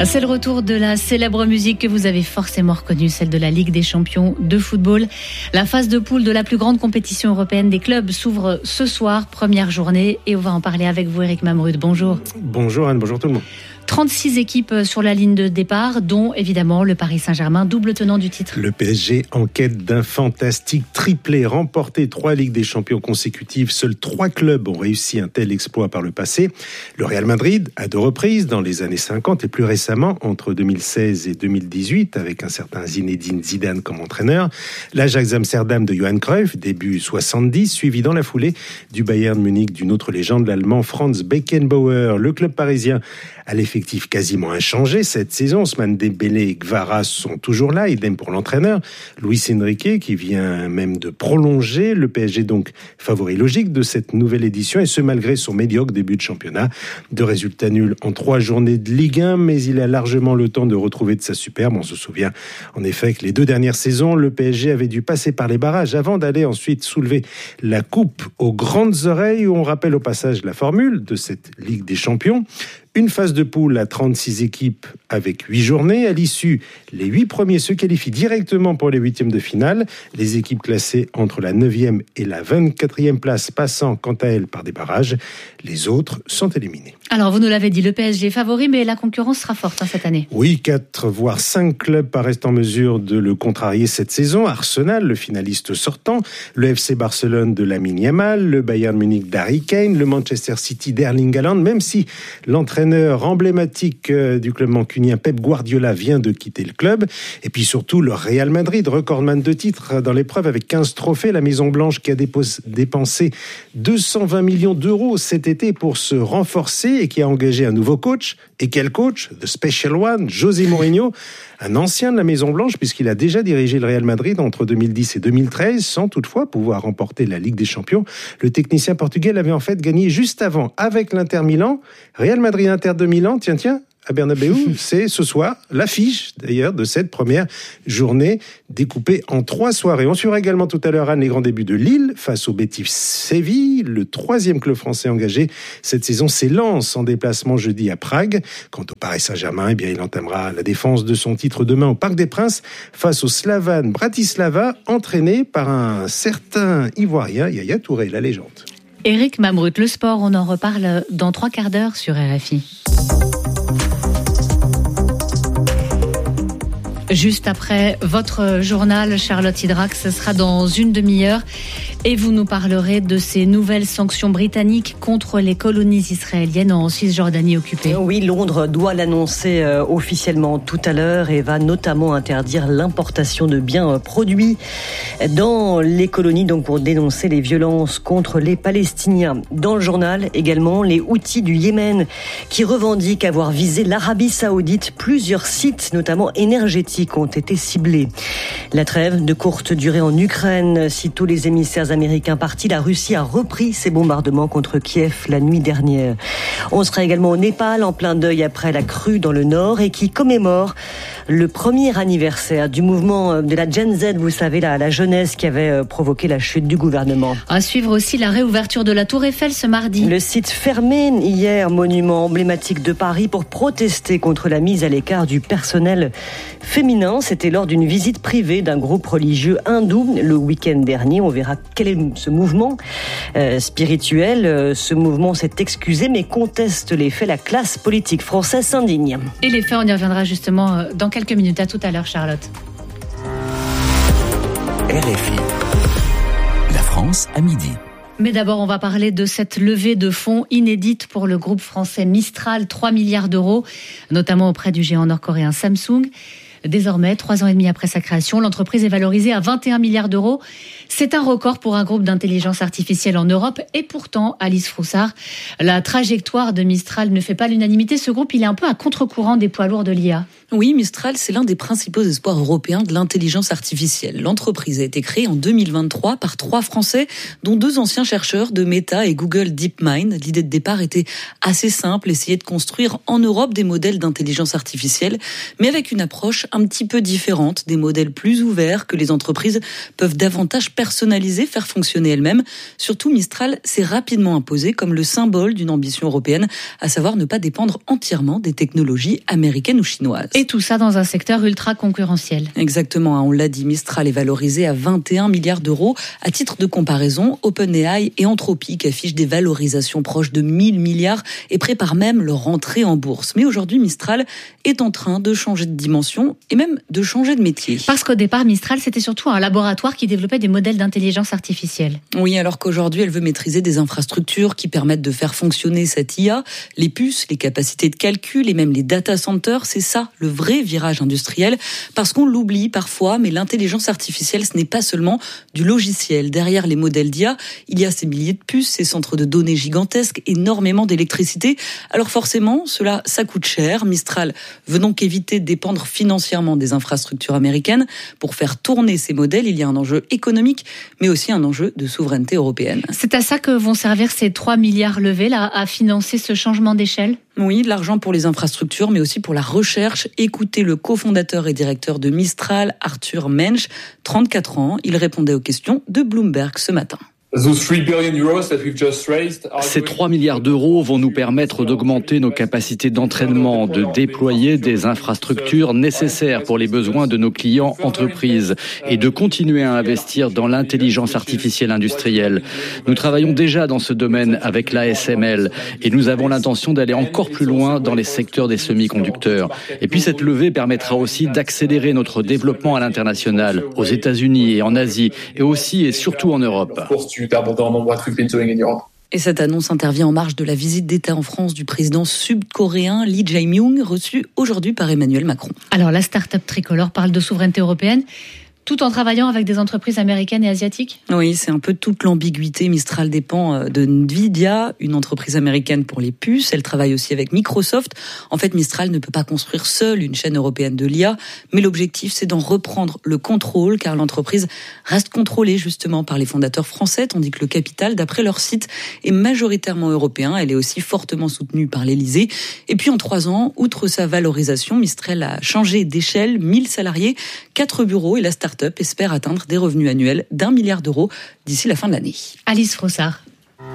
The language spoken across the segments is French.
C'est le retour de la célèbre musique que vous avez forcément reconnue, celle de la Ligue des champions de football. La phase de poule de la plus grande compétition européenne des clubs s'ouvre ce soir, première journée, et on va en parler avec vous, Eric Mamrud. Bonjour. Bonjour Anne, bonjour tout le monde. 36 équipes sur la ligne de départ, dont évidemment le Paris Saint-Germain, double tenant du titre. Le PSG en quête d'un fantastique triplé, remporté 3 Ligues des champions consécutives. Seuls 3 clubs ont réussi un tel exploit par le passé. Le Real Madrid, à 2 reprises, dans les années 50 et plus récemment, entre 2016 et 2018, avec un certain Zinedine Zidane comme entraîneur. L'Ajax Amsterdam de Johan Cruyff, début 70, suivi dans la foulée du Bayern Munich d'une autre légende, l'Allemand Franz Beckenbauer. Le club parisien à l'effectif quasiment inchangé cette saison. Ousmane Dembélé et Kvara sont toujours là, idem pour l'entraîneur Luis Enrique qui vient même de prolonger. Le PSG donc favori logique de cette nouvelle édition, et ce malgré son médiocre début de championnat. 2 résultats nuls en 3 journées de Ligue 1, mais il a largement le temps de retrouver de sa superbe. On se souvient en effet que les 2 dernières saisons, le PSG avait dû passer par les barrages avant d'aller ensuite soulever la coupe aux grandes oreilles. On rappelle au passage la formule de cette Ligue des champions. Une phase de poule à 36 équipes avec 8 journées. À l'issue, les 8 premiers se qualifient directement pour les 8e de finale. Les équipes classées entre la 9e et la 24e place passant quant à elles par des barrages. Les autres sont éliminés. Alors vous nous l'avez dit, le PSG est favori, mais la concurrence sera forte cette année. Oui, 4 voire 5 clubs paraissent en mesure de le contrarier cette saison. Arsenal, le finaliste sortant, le FC Barcelone de Lamine Yamal, le Bayern Munich d'Harry Kane, le Manchester City d'Erling Haaland, même si l'entraîneur emblématique du club mancunien Pep Guardiola vient de quitter le club. Et puis surtout le Real Madrid, recordman de titres dans l'épreuve avec 15 trophées. La Maison Blanche qui a dépensé 220 millions d'euros cet été pour se renforcer et qui a engagé un nouveau coach. Et quel coach? The Special One, José Mourinho, un ancien de la Maison Blanche puisqu'il a déjà dirigé le Real Madrid entre 2010 et 2013 sans toutefois pouvoir remporter la Ligue des Champions. Le technicien portugais l'avait en fait gagné juste avant avec l'Inter Milan. Real Madrid Inter de Milan, tiens, à Bernabéu, c'est ce soir l'affiche d'ailleurs de cette première journée découpée en 3 soirées. On suivra également tout à l'heure Anne les grands débuts de Lille face au Betis Séville. Le 3e club français engagé cette saison, c'est Lens en déplacement jeudi à Prague. Quant au Paris Saint-Germain, eh bien, il entamera la défense de son titre demain au Parc des Princes face au Slavan Bratislava, entraîné par un certain Ivoirien, Yaya Touré, la légende. Eric Mamrud, le sport, on en reparle dans 3 quarts d'heure sur RFI. Juste après votre journal, Charlotte Hydrac, ce sera dans une demi-heure. Et vous nous parlerez de ces nouvelles sanctions britanniques contre les colonies israéliennes en Cisjordanie occupée. Oui, Londres doit l'annoncer officiellement tout à l'heure et va notamment interdire l'importation de biens produits dans les colonies, donc pour dénoncer les violences contre les Palestiniens. Dans le journal également, les Houthis du Yémen qui revendiquent avoir visé l'Arabie Saoudite. Plusieurs sites, notamment énergétiques, ont été ciblés. La trêve de courte durée en Ukraine, sitôt les émissaires américains partis, la Russie a repris ses bombardements contre Kiev la nuit dernière. On sera également au Népal, en plein deuil après la crue dans le nord, et qui commémore le premier anniversaire du mouvement de la Gen Z, vous savez, la jeunesse qui avait provoqué la chute du gouvernement. À suivre aussi la réouverture de la Tour Eiffel ce mardi. Le site fermé hier, monument emblématique de Paris, pour protester contre la mise à l'écart du personnel féminin. C'était lors d'une visite privée d'un groupe religieux hindou le week-end dernier. On verra quel est ce mouvement spirituel. Ce mouvement s'est excusé mais conteste les faits. La classe politique française s'indigne. Et les faits, on y reviendra justement dans quelques minutes. À tout à l'heure, Charlotte. RFI. La France à midi. Mais d'abord, on va parler de cette levée de fonds inédite pour le groupe français Mistral, 3 milliards d'euros, notamment auprès du géant nord-coréen Samsung. Désormais, 3 ans et demi après sa création, l'entreprise est valorisée à 21 milliards d'euros. C'est un record pour un groupe d'intelligence artificielle en Europe. Et pourtant, Alice Froussard, la trajectoire de Mistral ne fait pas l'unanimité. Ce groupe, il est un peu à contre-courant des poids lourds de l'IA. Oui, Mistral, c'est l'un des principaux espoirs européens de l'intelligence artificielle. L'entreprise a été créée en 2023 par 3 Français, dont 2 anciens chercheurs de Meta et Google DeepMind. L'idée de départ était assez simple, essayer de construire en Europe des modèles d'intelligence artificielle, mais avec une approche un petit peu différente, des modèles plus ouverts que les entreprises peuvent davantage personnaliser, faire fonctionner elles-mêmes. Surtout, Mistral s'est rapidement imposé comme le symbole d'une ambition européenne, à savoir ne pas dépendre entièrement des technologies américaines ou chinoises. Et tout ça dans un secteur ultra concurrentiel. Exactement, on l'a dit, Mistral est valorisé à 21 milliards d'euros. À titre de comparaison, OpenAI et Anthropic affichent des valorisations proches de 1000 milliards et préparent même leur entrée en bourse. Mais aujourd'hui, Mistral est en train de changer de dimension et même de changer de métier. Parce qu'au départ, Mistral, c'était surtout un laboratoire qui développait des modèles d'intelligence artificielle. Oui, alors qu'aujourd'hui, elle veut maîtriser des infrastructures qui permettent de faire fonctionner cette IA, les puces, les capacités de calcul et même les data centers. C'est ça, le vrai virage industriel. Parce qu'on l'oublie parfois, mais l'intelligence artificielle, ce n'est pas seulement du logiciel. Derrière les modèles d'IA, il y a ces milliers de puces, ces centres de données gigantesques, énormément d'électricité. Alors forcément, ça coûte cher. Mistral veut donc éviter de dépendre financièrement des infrastructures américaines. Pour faire tourner ces modèles, il y a un enjeu économique, mais aussi un enjeu de souveraineté européenne. C'est à ça que vont servir ces 3 milliards levés là, à financer ce changement d'échelle ? Oui, de l'argent pour les infrastructures, mais aussi pour la recherche. Écoutez le cofondateur et directeur de Mistral, Arthur Mensch, 34 ans. Il répondait aux questions de Bloomberg ce matin. Ces 3 milliards d'euros vont nous permettre d'augmenter nos capacités d'entraînement, de déployer des infrastructures nécessaires pour les besoins de nos clients entreprises et de continuer à investir dans l'intelligence artificielle industrielle. Nous travaillons déjà dans ce domaine avec l'ASML et nous avons l'intention d'aller encore plus loin dans les secteurs des semi-conducteurs. Et puis cette levée permettra aussi d'accélérer notre développement à l'international, aux États-Unis et en Asie, et aussi et surtout en Europe. Et cette annonce intervient en marge de la visite d'État en France du président sud-coréen Lee Jae-myung, reçu aujourd'hui par Emmanuel Macron. Alors la start-up tricolore parle de souveraineté européenne, tout en travaillant avec des entreprises américaines et asiatiques ? Oui, c'est un peu toute l'ambiguïté. Mistral dépend de Nvidia, une entreprise américaine pour les puces. Elle travaille aussi avec Microsoft. En fait, Mistral ne peut pas construire seule une chaîne européenne de l'IA, mais l'objectif, c'est d'en reprendre le contrôle, car l'entreprise reste contrôlée justement par les fondateurs français, tandis que le capital, d'après leur site, est majoritairement européen. Elle est aussi fortement soutenue par l'Elysée. Et puis en 3 ans, outre sa valorisation, Mistral a changé d'échelle, 1000 salariés, 4 bureaux et la start-up espère atteindre des revenus annuels d'1 milliard d'euros d'ici la fin de l'année. Alice Frossard.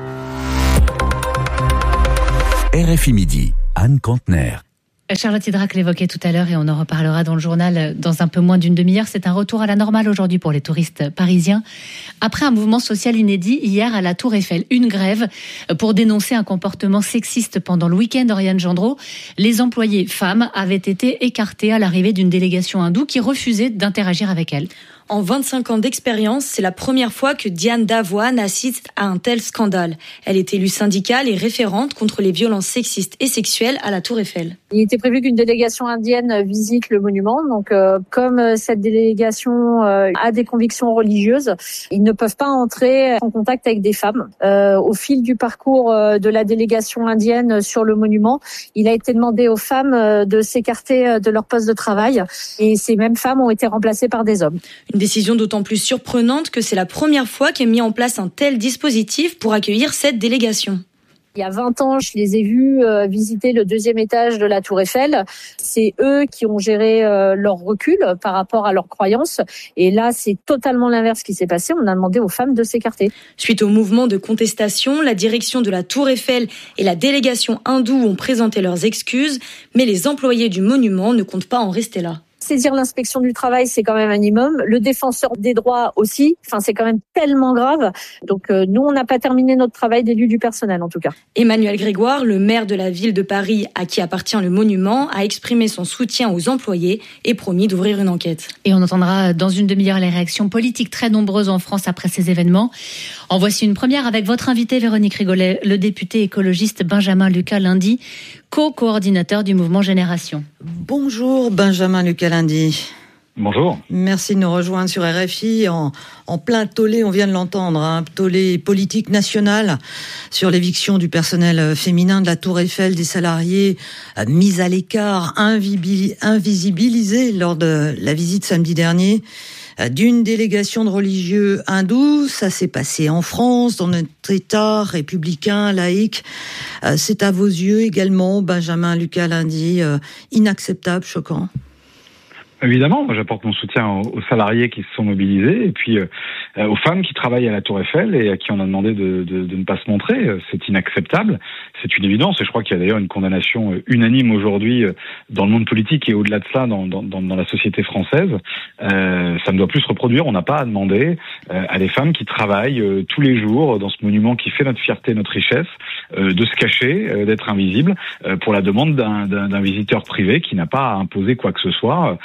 RFI Midi, Anne Contener. Charlotte Hydrac l'évoquait tout à l'heure et on en reparlera dans le journal dans un peu moins d'une demi-heure. C'est un retour à la normale aujourd'hui pour les touristes parisiens. Après un mouvement social inédit hier à la Tour Eiffel, une grève pour dénoncer un comportement sexiste pendant le week-end. Oriane Gendreau, les employés femmes avaient été écartés à l'arrivée d'une délégation hindoue qui refusait d'interagir avec elles. En 25 ans d'expérience, c'est la première fois que Diane Davoine assiste à un tel scandale. Elle est élue syndicale et référente contre les violences sexistes et sexuelles à la Tour Eiffel. Il était prévu qu'une délégation indienne visite le monument. Donc, comme cette délégation a des convictions religieuses, ils ne peuvent pas entrer en contact avec des femmes. Au fil du parcours de la délégation indienne sur le monument, il a été demandé aux femmes de s'écarter de leur poste de travail. Et ces mêmes femmes ont été remplacées par des hommes. Une décision d'autant plus surprenante que c'est la première fois qu'est mis en place un tel dispositif pour accueillir cette délégation. Il y a 20 ans, je les ai vus visiter le 2e étage de la Tour Eiffel. C'est eux qui ont géré leur recul par rapport à leurs croyances. Et là, c'est totalement l'inverse qui s'est passé. On a demandé aux femmes de s'écarter. Suite au mouvement de contestation, la direction de la Tour Eiffel et la délégation hindoue ont présenté leurs excuses. Mais les employés du monument ne comptent pas en rester là. Saisir l'inspection du travail, c'est quand même un minimum. Le défenseur des droits aussi. Enfin, c'est quand même tellement grave. Donc, nous, on n'a pas terminé notre travail d'élu du personnel, en tout cas. Emmanuel Grégoire, le maire de la ville de Paris, à qui appartient le monument, a exprimé son soutien aux employés et promis d'ouvrir une enquête. Et on entendra dans une demi-heure les réactions politiques très nombreuses en France après ces événements. En voici une première avec votre invité Véronique Rigolet, le député écologiste Benjamin Lucas Lindie, co-coordinateur du mouvement Génération. Bonjour Benjamin Lucas Lindie. Bonjour. Merci de nous rejoindre sur RFI en plein tollé, on vient de l'entendre, tollé politique national sur l'éviction du personnel féminin de la Tour Eiffel, des salariés mis à l'écart, invisibilisés lors de la visite samedi dernier d'une délégation de religieux hindous. Ça s'est passé en France, dans notre État républicain, laïque. C'est à vos yeux également, Benjamin Lucas Lindie, inacceptable, choquant? Évidemment, moi j'apporte mon soutien aux salariés qui se sont mobilisés et puis aux femmes qui travaillent à la Tour Eiffel et à qui on a demandé de ne pas se montrer. C'est inacceptable, c'est une évidence et je crois qu'il y a d'ailleurs une condamnation unanime aujourd'hui dans le monde politique et au-delà de cela dans la société française. Ça ne doit plus se reproduire. On n'a pas à demander à des femmes qui travaillent tous les jours dans ce monument qui fait notre fierté, notre richesse, de se cacher, d'être invisibles pour la demande d'un visiteur privé qui n'a pas à imposer quoi que ce soit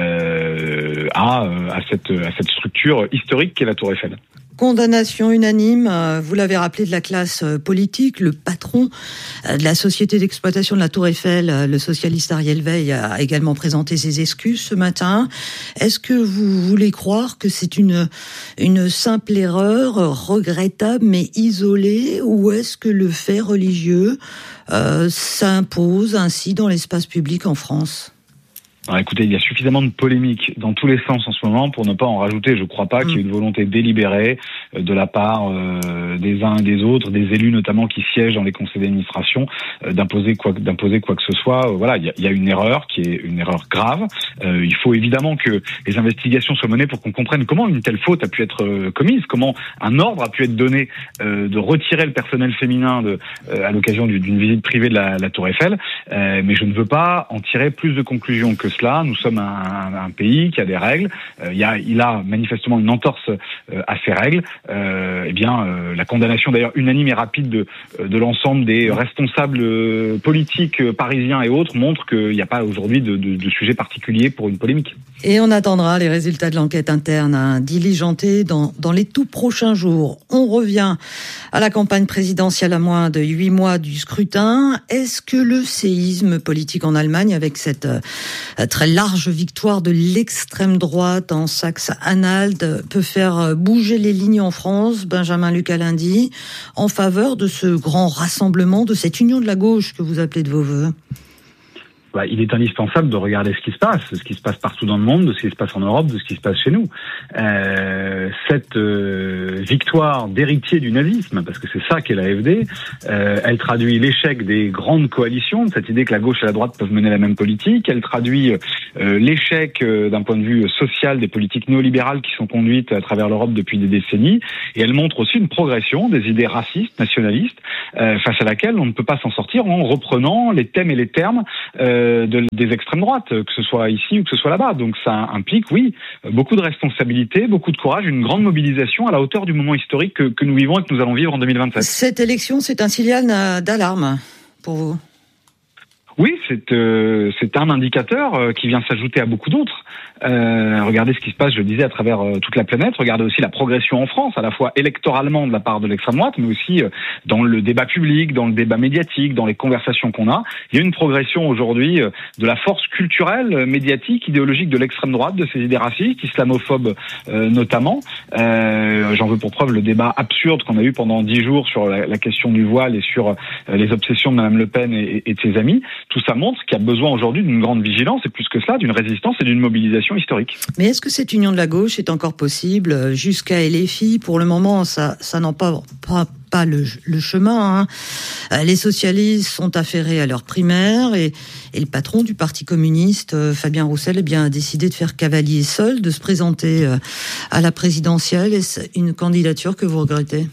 à cette structure historique qu'est la Tour Eiffel. Condamnation unanime, vous l'avez rappelé, de la classe politique. Le patron de la société d'exploitation de la Tour Eiffel, le socialiste Ariel Weil, a également présenté ses excuses ce matin. Est-ce que vous voulez croire que c'est une simple erreur regrettable mais isolée, ou est-ce que le fait religieux s'impose ainsi dans l'espace public en France ? Alors écoutez, il y a suffisamment de polémiques dans tous les sens en ce moment pour ne pas en rajouter. Je ne crois pas qu'il y ait une volonté délibérée de la part des uns et des autres, des élus notamment qui siègent dans les conseils d'administration, d'imposer quoi que ce soit. Voilà, il y a une erreur qui est une erreur grave. Il faut évidemment que les investigations soient menées pour qu'on comprenne comment une telle faute a pu être commise, comment un ordre a pu être donné de retirer le personnel féminin à l'occasion d'une visite privée de la Tour Eiffel. Mais je ne veux pas en tirer plus de conclusions que cela. Nous sommes un pays qui a des règles. Il a manifestement une entorse à ces règles. La condamnation d'ailleurs unanime et rapide de l'ensemble des responsables politiques parisiens et autres montre qu'il n'y a pas aujourd'hui de sujet particulier pour une polémique. Et on attendra les résultats de l'enquête interne diligentée dans les tout prochains jours. On revient à la campagne présidentielle à moins de 8 mois du scrutin. Est-ce que le séisme politique en Allemagne, avec cette très large victoire de l'extrême droite en Saxe-Anhalt, peut faire bouger les lignes en France, Benjamin Lucas-Lundi, en faveur de ce grand rassemblement, de cette union de la gauche que vous appelez de vos voeux? Il est indispensable de regarder ce qui se passe partout dans le monde, de ce qui se passe en Europe, de ce qui se passe chez nous. Cette victoire d'héritier du nazisme, parce que c'est ça qu'est l'AfD, elle traduit l'échec des grandes coalitions, de cette idée que la gauche et la droite peuvent mener la même politique. Elle traduit l'échec d'un point de vue social des politiques néolibérales qui sont conduites à travers l'Europe depuis des décennies. Et elle montre aussi une progression des idées racistes, nationalistes, face à laquelle on ne peut pas s'en sortir en reprenant les thèmes et les termes des extrêmes droites, que ce soit ici ou que ce soit là-bas. Donc ça implique, oui, beaucoup de responsabilités, beaucoup de courage, une grande mobilisation à la hauteur du moment historique que nous vivons et que nous allons vivre en 2027. Cette élection, c'est un signal d'alarme pour vous? Oui, c'est un indicateur qui vient s'ajouter à beaucoup d'autres. Regardez ce qui se passe, je le disais, à travers toute la planète. Regardez aussi la progression en France, à la fois électoralement de la part de l'extrême droite, mais aussi dans le débat public, dans le débat médiatique, dans les conversations qu'on a. Il y a une progression aujourd'hui de la force culturelle, médiatique, idéologique de l'extrême droite, de ces idées racistes, islamophobes notamment. J'en veux pour preuve le débat absurde qu'on a eu pendant 10 jours sur la question du voile et sur les obsessions de Mme Le Pen et de ses amis. Tout ça montre qu'il y a besoin aujourd'hui d'une grande vigilance et plus que cela, d'une résistance et d'une mobilisation historique. Mais est-ce que cette union de la gauche est encore possible jusqu'à LFI? Pour le moment, ça n'en pas le chemin. Les socialistes sont affairés à leur primaire et le patron du Parti communiste, Fabien Roussel, a décidé de faire cavalier seul, de se présenter à la présidentielle. Est-ce une candidature que vous regrettez?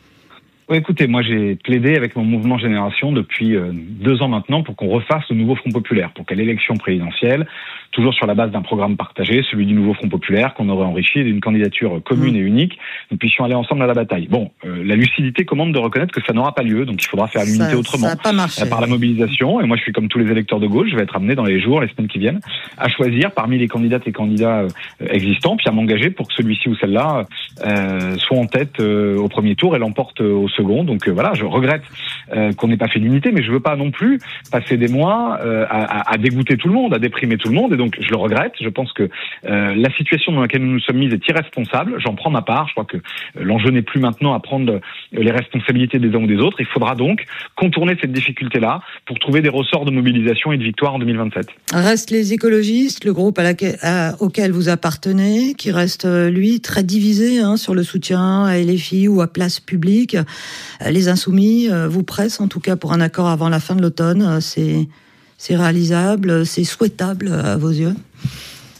Oui, écoutez, moi j'ai plaidé avec mon mouvement Génération depuis 2 ans maintenant pour qu'on refasse le nouveau Front Populaire, pour qu'à l'élection présidentielle, toujours sur la base d'un programme partagé, celui du nouveau Front Populaire, qu'on aurait enrichi d'une candidature commune et unique, nous puissions aller ensemble à la bataille. Bon, la lucidité commande de reconnaître que ça n'aura pas lieu, donc il faudra faire l'unité autrement, ça a pas marché, par la mobilisation. Et moi je suis comme tous les électeurs de gauche, je vais être amené dans les jours, les semaines qui viennent, à choisir parmi les candidates et candidats existants, puis à m'engager pour que celui-ci ou celle-là soit en tête au premier tour et l'emporte au second. Donc voilà, je regrette qu'on n'ait pas fait l'unité, mais je veux pas non plus passer des mois à dégoûter tout le monde, à déprimer tout le monde. Et donc je le regrette. Je pense que la situation dans laquelle nous nous sommes mis est irresponsable. J'en prends ma part. Je crois que l'enjeu n'est plus maintenant à prendre les responsabilités des uns ou des autres. Il faudra donc contourner cette difficulté-là pour trouver des ressorts de mobilisation et de victoire en 2027. Restent les écologistes, le groupe auquel vous appartenez, qui reste, lui, très divisé sur le soutien à LFI ou à Place Publique. Les Insoumis vous pressent, en tout cas, pour un accord avant la fin de l'automne. C'est réalisable, c'est souhaitable à vos yeux?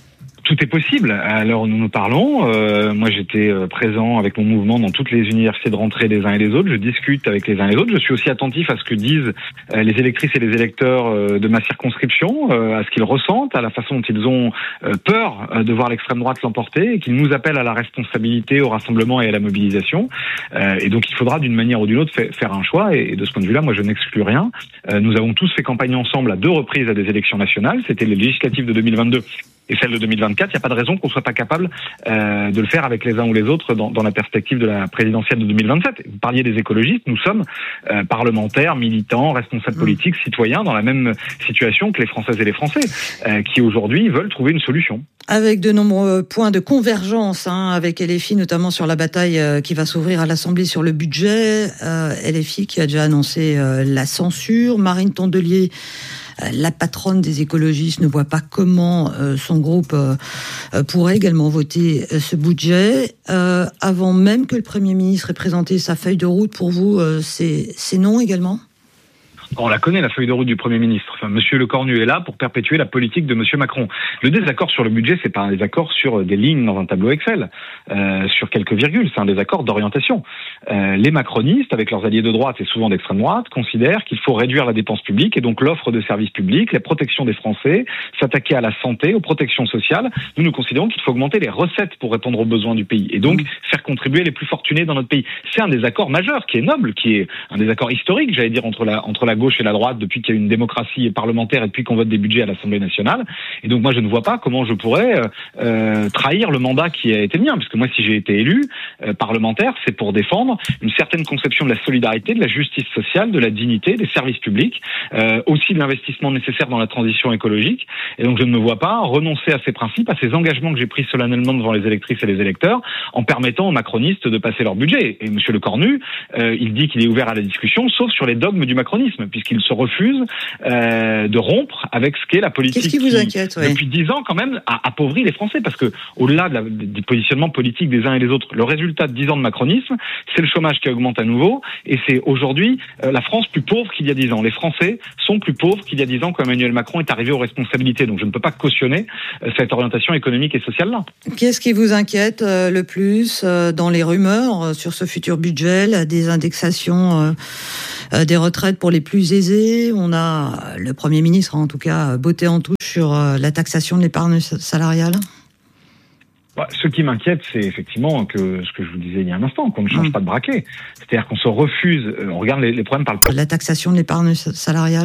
Tout est possible. À l'heure où nous nous parlons, moi j'étais présent avec mon mouvement dans toutes les universités de rentrée des uns et des autres. Je discute avec les uns et les autres. Je suis aussi attentif à ce que disent les électrices et les électeurs de ma circonscription, à ce qu'ils ressentent, à la façon dont ils ont peur de voir l'extrême droite l'emporter et qu'ils nous appellent à la responsabilité, au rassemblement et à la mobilisation. Et donc il faudra d'une manière ou d'une autre faire un choix. Et de ce point de vue-là, moi je n'exclus rien. Nous avons tous fait campagne ensemble à 2 reprises à des élections nationales. C'était les législatives de 2022. Et celle de 2024, il n'y a pas de raison qu'on ne soit pas capable de le faire avec les uns ou les autres dans la perspective de la présidentielle de 2027. Vous parliez des écologistes, nous sommes parlementaires, militants, responsables politiques, citoyens dans la même situation que les Françaises et les Français, qui aujourd'hui veulent trouver une solution. Avec de nombreux points de convergence, avec LFI, notamment sur la bataille qui va s'ouvrir à l'Assemblée sur le budget. LFI qui a déjà annoncé la censure. Marine Tondelier, la patronne des écologistes, ne voit pas comment son groupe pourrait également voter ce budget. Avant même que le Premier ministre ait présenté sa feuille de route, pour vous, c'est non également ? On la connaît, la feuille de route du Premier ministre. Enfin, Monsieur Lecornu est là pour perpétuer la politique de Monsieur Macron. Le désaccord sur le budget, c'est pas un désaccord sur des lignes dans un tableau Excel, sur quelques virgules, c'est un désaccord d'orientation. Les macronistes, avec leurs alliés de droite et souvent d'extrême droite, considèrent qu'il faut réduire la dépense publique et donc l'offre de services publics, la protection des Français, s'attaquer à la santé, aux protections sociales. Nous considérons qu'il faut augmenter les recettes pour répondre aux besoins du pays et donc faire contribuer les plus fortunés dans notre pays. C'est un désaccord majeur, qui est noble, qui est un désaccord historique, j'allais dire, entre la gauche et la droite depuis qu'il y a une démocratie parlementaire et depuis qu'on vote des budgets à l'Assemblée nationale. Et donc moi je ne vois pas comment je pourrais trahir le mandat qui a été le mien, puisque moi si j'ai été élu parlementaire, c'est pour défendre une certaine conception de la solidarité, de la justice sociale, de la dignité, des services publics, aussi de l'investissement nécessaire dans la transition écologique. Et donc je ne me vois pas renoncer à ces principes, à ces engagements que j'ai pris solennellement devant les électrices et les électeurs, en permettant aux macronistes de passer leur budget. Et Monsieur Lecornu, il dit qu'il est ouvert à la discussion, sauf sur les dogmes du macronisme, puisqu'il se refuse de rompre avec ce qu'est la politique. Qu'est-ce qui vous inquiète, depuis 10 ans, quand même, a appauvri les Français, parce que au-delà du positionnement politique des uns et des autres, le résultat de 10 ans de macronisme, c'est le chômage qui augmente à nouveau, et c'est aujourd'hui la France plus pauvre qu'il y a 10 ans. Les Français sont plus pauvres qu'il y a 10 ans quand Emmanuel Macron est arrivé aux responsabilités. Donc je ne peux pas cautionner cette orientation économique et sociale-là. Qu'est-ce qui vous inquiète le plus dans les rumeurs sur ce futur budget, des indexations des retraites pour les plus aisés? On a le Premier ministre, en tout cas, botté en touche sur la taxation de l'épargne salariale. Ce qui m'inquiète, c'est effectivement que ce que je vous disais il y a un instant, qu'on ne change pas de braquet. C'est-à-dire qu'on se refuse, on regarde les problèmes par le... La taxation de l'épargne salariale.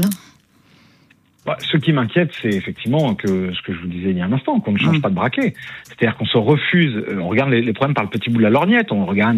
Ce qui m'inquiète, c'est effectivement que ce que je vous disais il y a un instant, qu'on ne change pas de braquet. C'est-à-dire qu'on se refuse, on regarde les problèmes par le petit bout de la lorgnette, on regarde